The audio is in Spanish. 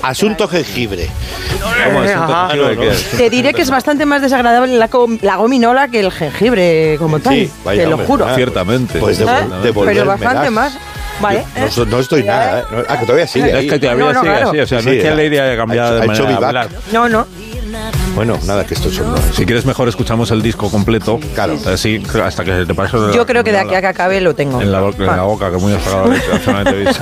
Asunto jengibre. Te diré que es bastante más desagradable la gominola que el jengibre como tal. Sí, vaya, te lo hombre, juro. Ciertamente. Pues devolverme. Pero bastante más. Vale. No estoy nada, ¿eh? Que todavía sigue ahí. Es que todavía sigue claro. así, o sea, no Sí, es que Lady haya cambiado de ha hecho manera de vivac. hablar. No. Bueno, nada, que esto es un... Si quieres mejor escuchamos el disco completo. Claro. Así, hasta que te pase. Yo creo que de aquí a que acabe lo tengo. En la boca, que muy desagradable.